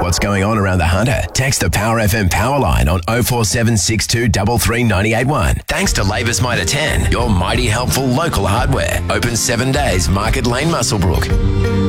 What's going on around the Hunter? Text the Power FM power line on 0476 233 981. Thanks to Labour's Mitre 10, your mighty helpful local hardware. Open 7 days, Market Lane, Muswellbrook.